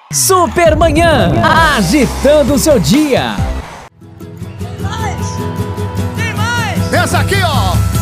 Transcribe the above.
Supermanhã, agitando o seu dia. Tem mais! Essa aqui, ó!